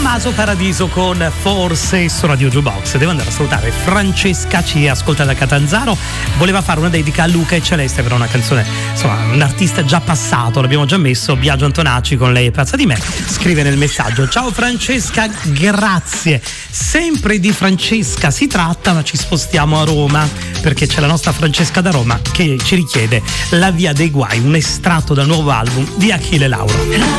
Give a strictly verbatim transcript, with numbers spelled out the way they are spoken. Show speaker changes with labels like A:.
A: Tommaso Paradiso con Forse su Radio Jukebox. Devo andare a salutare Francesca, ci ascolta da Catanzaro, voleva fare una dedica a Luca e Celeste per una canzone, insomma un artista già passato, l'abbiamo già messo, Biagio Antonacci con Lei è pazza di me. Scrive nel messaggio: ciao Francesca, grazie. Sempre di Francesca si tratta, ma ci spostiamo a Roma perché c'è la nostra Francesca da Roma che ci richiede La via dei guai, un estratto dal nuovo album di Achille Lauro.